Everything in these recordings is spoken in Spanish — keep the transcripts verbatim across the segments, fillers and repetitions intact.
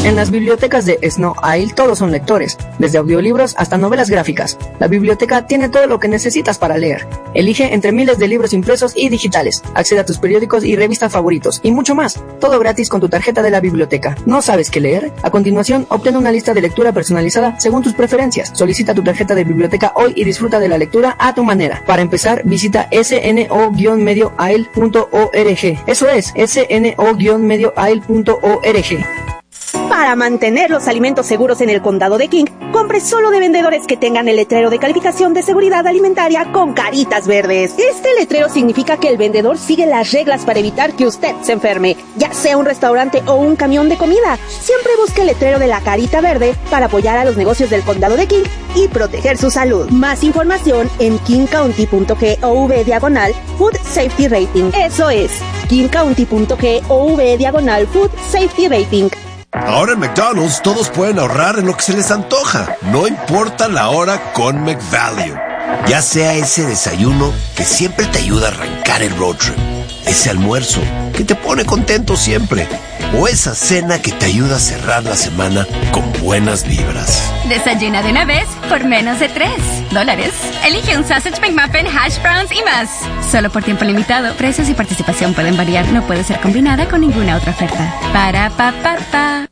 En las bibliotecas de Snow Isle todos son lectores, desde audiolibros hasta novelas gráficas. La biblioteca tiene todo lo que necesitas para leer. Elige entre miles de libros impresos y digitales. Accede a tus periódicos y revistas favoritos, y mucho más. Todo gratis con tu tarjeta de la biblioteca. ¿No sabes qué leer? A continuación, obtén una lista de lectura personalizada según tus preferencias. Solicita tu tarjeta de biblioteca hoy y disfruta de la lectura a tu manera. Para empezar, visita s n o guion medio aisle punto org. Eso es, s n o guion medio aisle punto org. Para mantener los alimentos seguros en el condado de King, compre solo de vendedores que tengan el letrero de calificación de seguridad alimentaria con caritas verdes. Este letrero significa que el vendedor sigue las reglas para evitar que usted se enferme, ya sea un restaurante o un camión de comida. Siempre busque el letrero de la carita verde para apoyar a los negocios del condado de King y proteger su salud. Más información en kingcounty.gov diagonal Food Safety Rating. Eso es, kingcounty.gov diagonal Food Safety Rating. Ahora en McDonald's todos pueden ahorrar en lo que se les antoja, no importa la hora con McValue. Ya sea ese desayuno que siempre te ayuda a arrancar el road trip, ese almuerzo que te pone contento siempre, o esa cena que te ayuda a cerrar la semana con buenas vibras. Desayuna de una vez por menos de tres dólares. Elige un Sausage McMuffin, hash browns y más. Solo por tiempo limitado. Precios y participación pueden variar. No puede ser combinada con ninguna otra oferta. Para pa pa pa.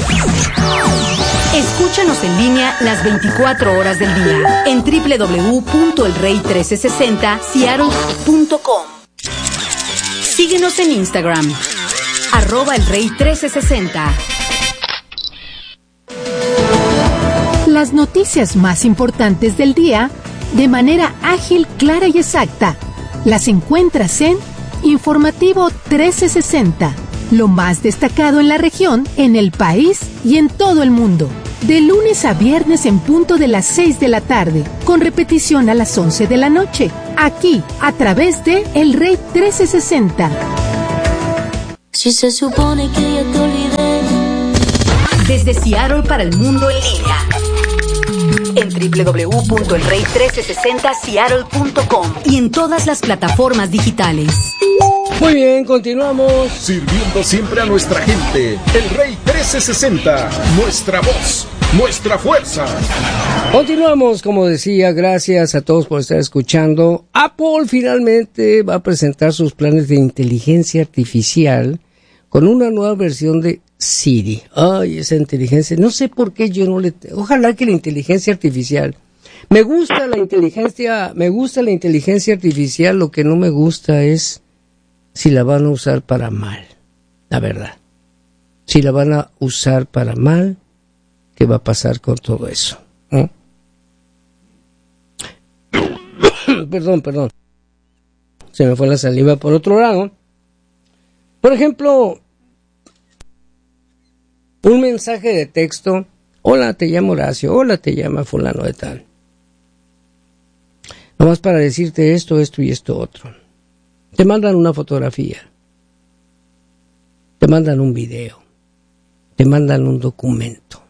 Escúchanos en línea las veinticuatro horas del día en doble u doble u doble u punto el rey mil trescientos sesenta seattle punto com. Síguenos en Instagram, arroba el rey mil trescientos sesenta. Las noticias más importantes del día, de manera ágil, clara y exacta, las encuentras en Informativo trescientos sesenta. Lo más destacado en la región, en el país y en todo el mundo. De lunes a viernes en punto de las seis de la tarde, con repetición a las once de la noche. Aquí, a través de El Rey trescientos sesenta. Si se supone que ya te olvidé. Desde Seattle para el mundo en línea. En doble u doble u doble u punto el rey mil trescientos sesenta seattle punto com y en todas las plataformas digitales. Muy bien, continuamos. Sirviendo siempre a nuestra gente. El Rey trescientos sesenta. Nuestra voz, nuestra fuerza. Continuamos, como decía, gracias a todos por estar escuchando. Apple finalmente va a presentar sus planes de inteligencia artificial con una nueva versión de Siri. Ay, esa inteligencia, no sé por qué yo no le... Ojalá que la inteligencia artificial... Me gusta la inteligencia, me gusta la inteligencia artificial, lo que no me gusta es si la van a usar para mal, la verdad. Si la van a usar para mal, ¿qué va a pasar con todo eso? ¿Eh? perdón, perdón. Se me fue la saliva por otro lado. Por ejemplo, un mensaje de texto. Hola, te llamo Horacio. Hola, te llama fulano de tal. Nomás para decirte esto, esto y esto otro. Te mandan una fotografía. Te mandan un video. Te mandan un documento.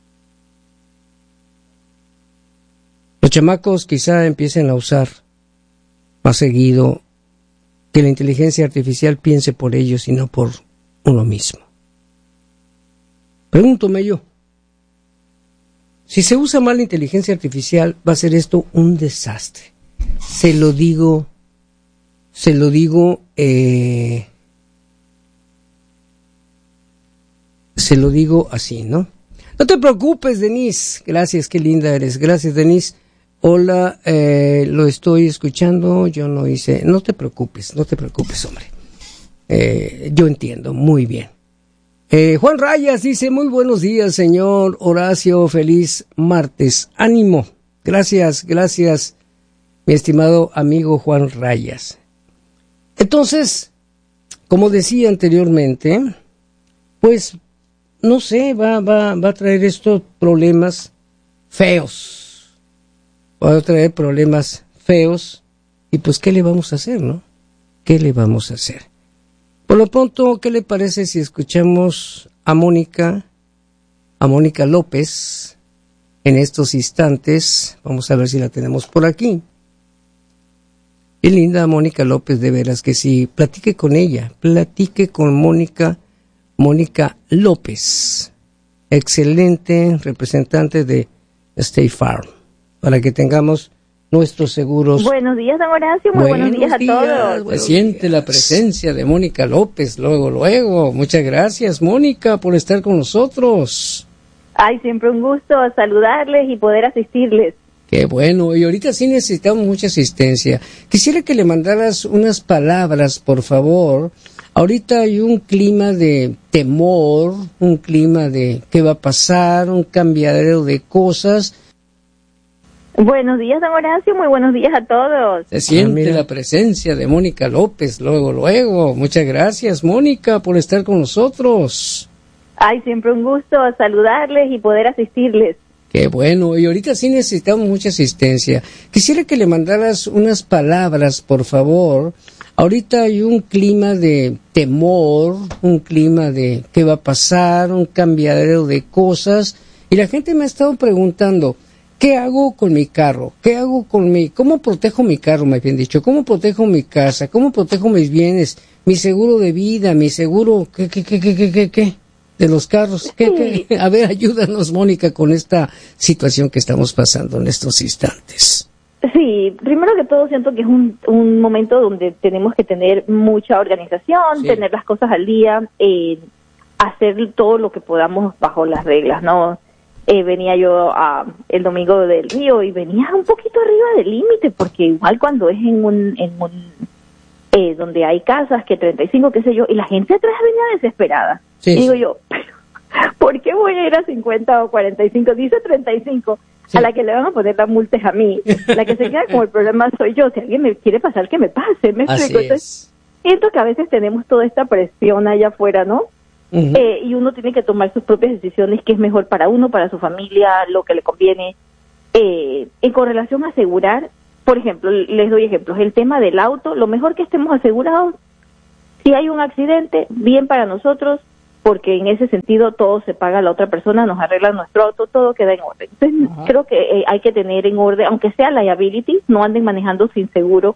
Los chamacos quizá empiecen a usar más seguido que la inteligencia artificial piense por ellos y no por uno mismo. Pregúntome yo. Si se usa mal la inteligencia artificial, va a ser esto un desastre. Se lo digo, se lo digo, eh, se lo digo así, ¿no? No te preocupes, Denise. Gracias, qué linda eres. Gracias, Denise. Hola, eh, lo estoy escuchando. Yo no hice. No te preocupes, no te preocupes, hombre. Eh, yo entiendo, muy bien. Eh, Juan Rayas dice, muy buenos días, señor Horacio. Feliz martes. Ánimo. Gracias, gracias, mi estimado amigo Juan Rayas. Entonces, como decía anteriormente, pues, no sé, va, va, va a traer estos problemas feos. Va a traer problemas feos. Y pues, ¿qué le vamos a hacer, no? ¿Qué le vamos a hacer? Por lo pronto, ¿qué le parece si escuchamos a Mónica, a Mónica López en estos instantes? Vamos a ver si la tenemos por aquí. Qué linda Mónica López, de veras que sí. Platique con ella, platique con Mónica, Mónica López. excelente representante de State Farm, para que tengamos nuestros seguros. Buenos días, don Horacio, muy buenos, buenos días a días, todos. Se siente días. La presencia de Mónica López, luego, luego. Muchas gracias, Mónica, por estar con nosotros. Ay, siempre un gusto saludarles y poder asistirles. Qué bueno, y ahorita sí necesitamos mucha asistencia. Quisiera que le mandaras unas palabras, por favor. Ahorita hay un clima de temor, un clima de qué va a pasar, un cambiadero de cosas. Buenos días, don Horacio, muy buenos días a todos. Se siente ah, la presencia de Mónica López, luego, luego. Muchas gracias, Mónica, por estar con nosotros. Ay, siempre un gusto saludarles y poder asistirles. Qué bueno, y ahorita sí necesitamos mucha asistencia. Quisiera que le mandaras unas palabras, por favor. Ahorita hay un clima de temor, un clima de qué va a pasar, un cambiadero de cosas. Y la gente me ha estado preguntando, ¿qué hago con mi carro? ¿Qué hago con mi, cómo protejo mi carro, me habían dicho? ¿Cómo protejo mi casa? ¿Cómo protejo mis bienes? Mi seguro de vida, mi seguro, ¿qué, qué, qué, qué, qué, qué, qué? De los carros. ¿Qué, sí. qué? A ver, ayúdanos, Mónica, con esta situación que estamos pasando en estos instantes. Sí, primero que todo siento que es un, un momento donde tenemos que tener mucha organización, sí. tener las cosas al día, eh, hacer todo lo que podamos bajo las reglas, ¿no? Eh, venía yo a, el domingo del Río y venía un poquito arriba del límite, porque igual cuando es en un, en un eh, donde hay casas que treinta y cinco, qué sé yo, y la gente atrás venía desesperada. Sí, y digo sí. yo, ¿por qué voy a ir a cincuenta o cuarenta y cinco? Dice treinta y cinco. Sí. A la que le van a poner la multa es a mí. La que se queda como el problema soy yo. Si alguien me quiere pasar, que me pase. ¿Me explico? Entonces, siento que a veces tenemos toda esta presión allá afuera, ¿no? Uh-huh. Eh, y uno tiene que tomar sus propias decisiones, qué es mejor para uno, para su familia, lo que le conviene. Eh, y con relación a asegurar, por ejemplo, les doy ejemplos. El tema del auto, lo mejor que estemos asegurados. Si hay un accidente, bien para nosotros, porque en ese sentido todo se paga a la otra persona, nos arregla nuestro auto, todo queda en orden. Entonces, uh-huh. creo que eh, hay que tener en orden, aunque sea liability, no anden manejando sin seguro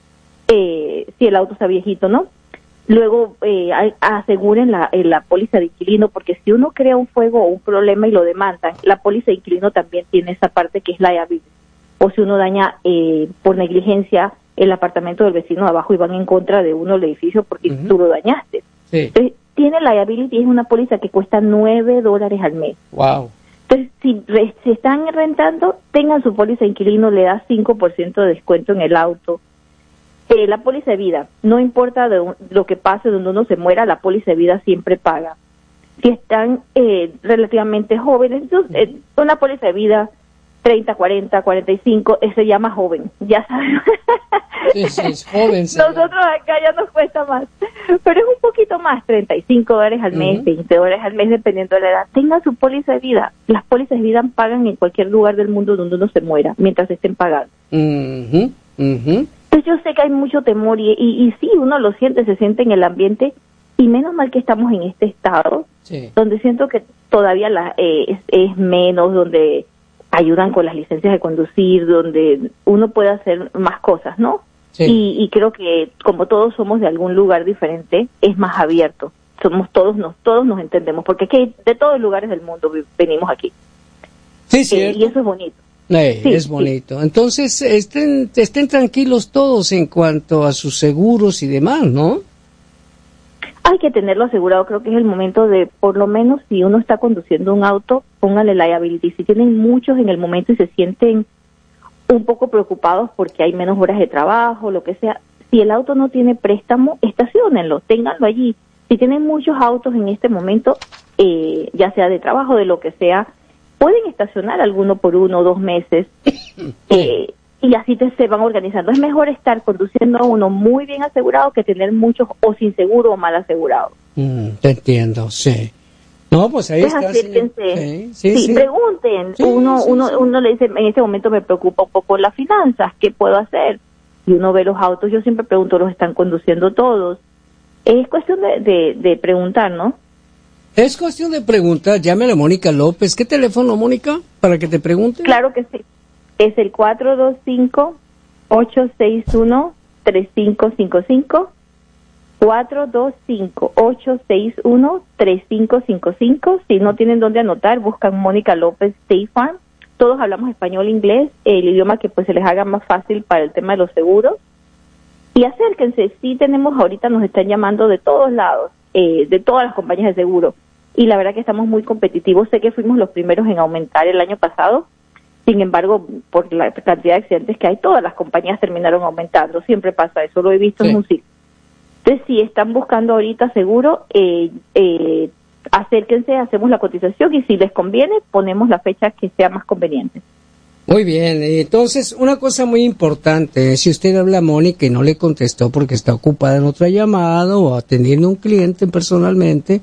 eh, si el auto está viejito, ¿no? Luego eh, hay, aseguren la, eh, la póliza de inquilino, porque si uno crea un fuego o un problema y lo demandan, la póliza de inquilino también tiene esa parte que es liability. O si uno daña eh, por negligencia el apartamento del vecino de abajo y van en contra de uno el edificio porque uh-huh. tú lo dañaste. Sí. Entonces, tiene liability, es una póliza que cuesta nueve dólares al mes. Wow. Entonces, si re, se están rentando, tengan su póliza de inquilino, le da cinco por ciento de descuento en el auto. Eh, la póliza de vida, no importa de un, lo que pase donde uno se muera, la póliza de vida siempre paga. Si están eh, relativamente jóvenes, entonces, eh, una póliza de vida treinta, cuarenta, cuarenta y cinco, eh, se llama joven, ya saben. Sí, sí, es joven. Nosotros acá ya nos cuesta más, pero es un poquito más, treinta y cinco dólares al mes, uh-huh. veinte dólares al mes, dependiendo de la edad. Tengan su póliza de vida. Las pólizas de vida pagan en cualquier lugar del mundo donde uno se muera, mientras estén pagando. Uh-huh. Uh-huh. Entonces yo sé que hay mucho temor y, y, y sí, uno lo siente, se siente en el ambiente, y menos mal que estamos en este estado, sí. donde siento que todavía la, eh, es, es menos, donde ayudan con las licencias de conducir, donde uno puede hacer más cosas, ¿no? Sí. Y, y creo que como todos somos de algún lugar diferente, es más abierto. Somos todos, nos todos nos entendemos, porque aquí de todos los lugares del mundo venimos aquí. Sí, sí. Eh, y eso es bonito. Eh, sí, es bonito. Sí. Entonces, estén, estén tranquilos todos en cuanto a sus seguros y demás, ¿no? Hay que tenerlo asegurado, creo que es el momento de, por lo menos si uno está conduciendo un auto, póngale liability. Si tienen muchos en el momento y se sienten un poco preocupados porque hay menos horas de trabajo, lo que sea, si el auto no tiene préstamo, estaciónenlo, ténganlo allí. Si tienen muchos autos en este momento, eh, ya sea de trabajo, de lo que sea, pueden estacionar alguno por uno o dos meses, eh, y así te, se van organizando. Es mejor estar conduciendo a uno muy bien asegurado que tener muchos o sin seguro o mal asegurado. Mm, te entiendo, sí. No, pues ahí pues está. Sí, sí, sí, sí, pregunten. Sí, uno, sí, uno, sí. uno le dice, en este momento me preocupa un poco las finanzas, ¿qué puedo hacer? Y uno ve los autos, yo siempre pregunto, ¿los están conduciendo todos? Es cuestión de, de, de preguntar, ¿no? Es cuestión de preguntar. Llámale a Mónica López. ¿Qué teléfono, Mónica, para que te pregunte? Claro que sí. Es el cuatro dos cinco, ocho seis uno, tres cinco cinco cinco cuatro dos cinco, ocho seis uno, tres cinco cinco cinco. Si no tienen dónde anotar, buscan Mónica López State Farm. Todos hablamos español e inglés, el idioma que pues se les haga más fácil para el tema de los seguros. Y acérquense, sí tenemos, ahorita nos están llamando de todos lados, eh, de todas las compañías de seguro. Y la verdad que estamos muy competitivos. Sé que fuimos los primeros en aumentar el año pasado. Sin embargo, por la cantidad de accidentes que hay, todas las compañías terminaron aumentando. Siempre pasa eso, lo he visto sí. en un ciclo. Entonces, si están buscando ahorita seguro, eh, eh, acérquense, hacemos la cotización y si les conviene, ponemos la fecha que sea más conveniente. Muy bien, entonces una cosa muy importante, si usted habla a Mónica y no le contestó porque está ocupada en otra llamada o atendiendo a un cliente personalmente,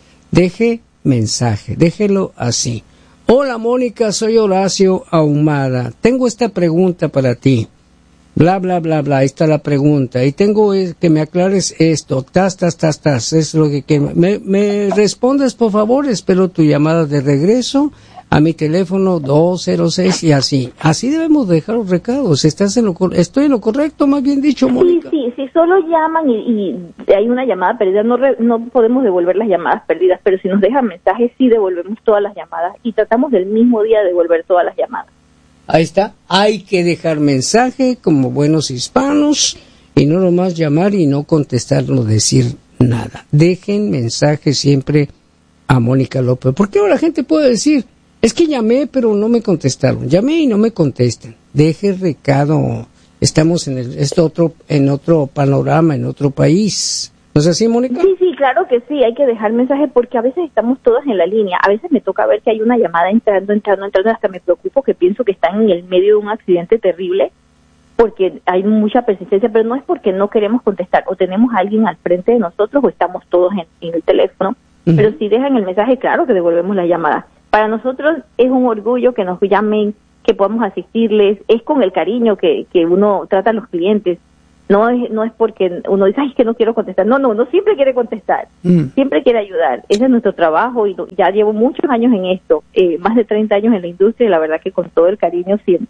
deje mensaje, déjelo así. Hola Mónica, soy Horacio Ahumada, tengo esta pregunta para ti. Bla, bla, bla, bla, ahí está la pregunta. Y tengo que me aclares esto, tas, tas, tas, tas, es lo que, que me, me respondes por favor, espero tu llamada de regreso a mi teléfono dos cero seis y así. Así debemos dejar los recados. ¿Estás en lo, estoy en lo correcto, más bien dicho, Mónica? Sí, sí, si solo llaman y, y hay una llamada perdida, no, re, no podemos devolver las llamadas perdidas, pero si nos dejan mensajes, sí devolvemos todas las llamadas y tratamos del mismo día de devolver todas las llamadas. Ahí está, hay que dejar mensaje como buenos hispanos y no nomás llamar y no contestar, no decir nada. Dejen mensaje siempre a Mónica López, porque ahora la gente puede decir, es que llamé pero no me contestaron, llamé y no me contestan. Deje recado, estamos en el, este otro, en otro panorama, en otro país. ¿No es así, Mónica? Sí, sí, claro que sí, hay que dejar mensaje porque a veces estamos todos en la línea, a veces me toca ver que hay una llamada entrando, entrando, entrando, hasta me preocupo que pienso que están en el medio de un accidente terrible porque hay mucha persistencia, pero no es porque no queremos contestar o tenemos a alguien al frente de nosotros o estamos todos en, en el teléfono, uh-huh. pero si dejan el mensaje, claro que devolvemos la llamada. Para nosotros es un orgullo que nos llamen, que podamos asistirles, es con el cariño que, que uno trata a los clientes. No es, no es porque uno dice, ay, es que no quiero contestar. No, no, uno siempre quiere contestar, mm. siempre quiere ayudar. Ese es nuestro trabajo y ya llevo muchos años en esto, eh, más de treinta años en la industria y la verdad que con todo el cariño siempre.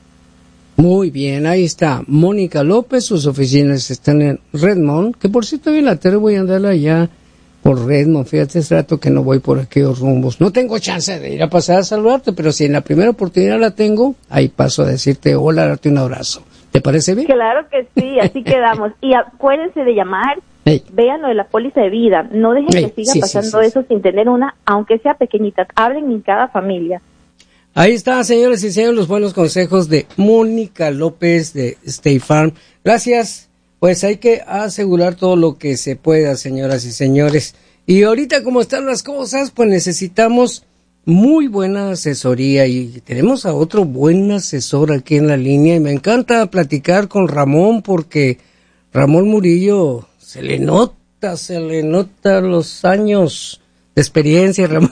Muy bien, ahí está Mónica López, sus oficinas están en Redmond, que por cierto hoy en la tarde voy a andar allá por Redmond, fíjate, es rato que no voy por aquellos rumbos. No tengo chance de ir a pasar a saludarte, pero si en la primera oportunidad la tengo, ahí paso a decirte hola, darte un abrazo. ¿Te parece bien? Claro que sí, así quedamos. Y acuérdense de llamar, hey. Vean lo de la póliza de vida, no dejen hey, que siga sí, pasando sí, sí, eso sí. sin tener una, aunque sea pequeñita, hablen en cada familia. Ahí está, señores y señores, los buenos consejos de Mónica López de State Farm. Gracias, pues hay que asegurar todo lo que se pueda, señoras y señores. Y ahorita como están las cosas, pues necesitamos muy buena asesoría y tenemos a otro buen asesor aquí en la línea y me encanta platicar con Ramón porque Ramón Murillo se le nota, se le nota los años de experiencia, Ramón.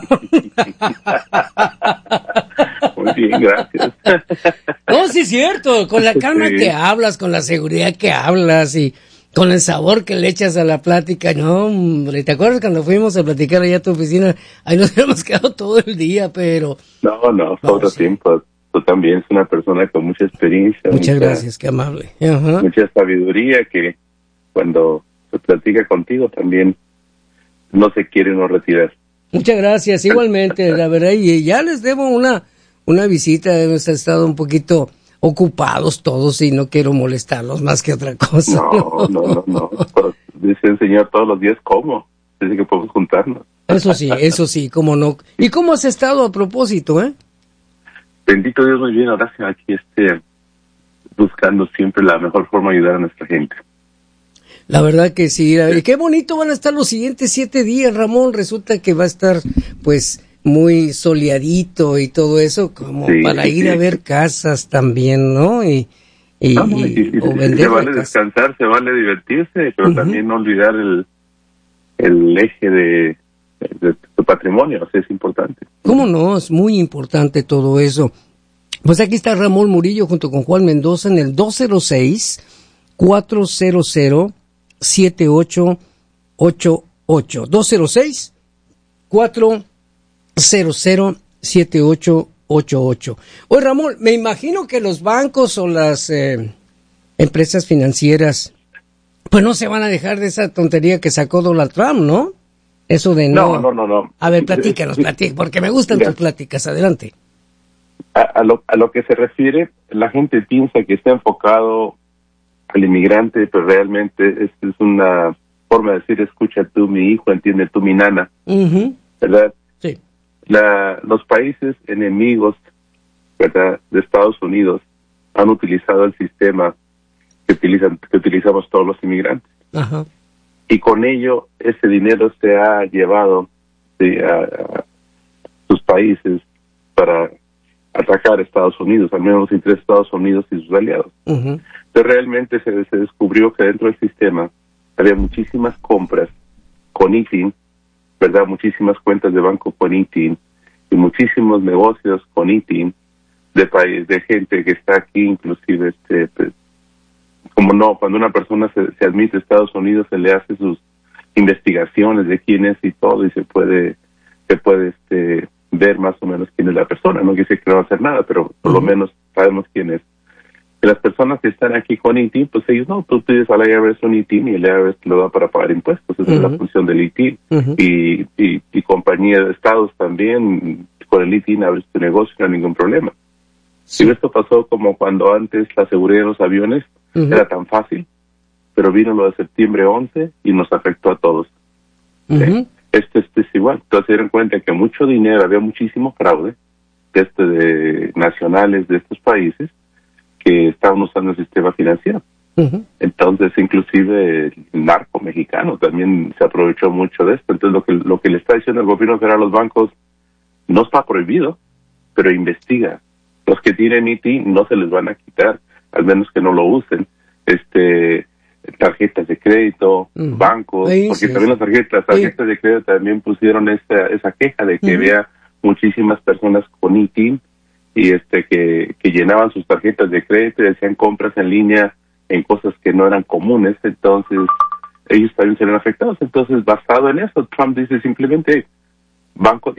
Muy bien, gracias. No, sí es cierto, con la calma sí. que hablas, con la seguridad que hablas y con el sabor que le echas a la plática, no, hombre, ¿te acuerdas cuando fuimos a platicar allá a tu oficina? Ahí nos habíamos quedado todo el día, pero... No, no, todo no, sí. tiempo. Tú también eres una persona con mucha experiencia. Muchas mucha, gracias, qué amable. Ajá. Mucha sabiduría que cuando se platica contigo también no se quiere no retirar. Muchas gracias, igualmente, la verdad, y ya les debo una, una visita, hemos estado un poquito... ocupados todos y no quiero molestarlos más que otra cosa. No, no, no, no. no. Dice el Señor todos los días cómo. Dice que podemos juntarnos. Eso sí, eso sí, cómo no. ¿Y cómo has estado a propósito, eh? Bendito Dios, muy bien. Ahora sí, aquí este, buscando siempre la mejor forma de ayudar a nuestra gente. La verdad que sí. Y qué bonito van a estar los siguientes siete días, Ramón. Resulta que va a estar, pues... muy soleadito y todo eso, como sí, para ir sí. a ver casas también, ¿no? Y, y, no, y, y, o y se vale descansar, se vale divertirse, pero uh-huh. también no olvidar el, el eje de, de tu patrimonio, o sea, es importante. ¿Cómo no? Es muy importante todo eso. Pues aquí está Ramón Murillo junto con Juan Mendoza en el dos cero seis, cuatro cero cero, siete ocho ocho ocho. dos cero seis, cuatro cero cero siete ocho ocho ocho. Oye, Ramón, me imagino que los bancos o las eh, empresas financieras Pues no se van a dejar de esa tontería que sacó Donald Trump, ¿no? Eso de no... No, no, no, no. A ver, platícanos, platícanos, porque me gustan tus pláticas, adelante. A, a, lo, a lo que se refiere, la gente piensa que está enfocado al inmigrante, pero realmente es, es una forma de decir, escucha tú mi hijo, entiende tú mi nana, uh-huh. ¿verdad? Sí. La, los países enemigos, ¿verdad?, de Estados Unidos han utilizado el sistema que utilizan que utilizamos todos los inmigrantes. Ajá. Y con ello, ese dinero se ha llevado sí, a, a sus países para atacar a Estados Unidos, al menos los intereses de Estados Unidos y sus aliados. Uh-huh. Entonces realmente se, se descubrió que dentro del sistema había muchísimas compras con I T I N, ¿verdad? Muchísimas cuentas de banco con I T I N y muchísimos negocios con I T I N de país, de gente que está aquí, inclusive, este, pues, como no, cuando una persona se, se admite a Estados Unidos, se le hace sus investigaciones de quién es y todo, y se puede, se puede, este, ver más o menos quién es la persona. No quiere decir que no va a hacer nada, pero por uh-huh. lo menos sabemos quién es. Que las personas que están aquí con I T I N, pues ellos no, tú pides al I R S un I T I N y el I R S lo da para pagar impuestos. Esa uh-huh. es la función del I T I N. Uh-huh. Y, y, y compañía de estados también, con el I T I N abres tu negocio, no hay ningún problema. Sí. Y esto pasó como cuando antes la seguridad de los aviones uh-huh. era tan fácil, pero vino lo de septiembre once y nos afectó a todos. Uh-huh. ¿Sí? Este, este es igual. Entonces se dieron cuenta que mucho dinero, había muchísimo fraude este de nacionales de estos países que estaban usando el sistema financiero. Uh-huh. Entonces, inclusive el narco mexicano también se aprovechó mucho de esto. Entonces, lo que lo que le está diciendo el gobierno federal a los bancos no está prohibido, pero investiga. Los que tienen I T I no se les van a quitar, al menos que no lo usen. Este, tarjetas de crédito, uh-huh. bancos, sí, porque sí, también las tarjetas, tarjetas sí. de crédito también pusieron esa esa queja de que uh-huh. había muchísimas personas con I T I N y este que, que llenaban sus tarjetas de crédito y hacían compras en línea en cosas que no eran comunes, entonces ellos también se ven afectados. Entonces, basado en eso, Trump dice simplemente, bancos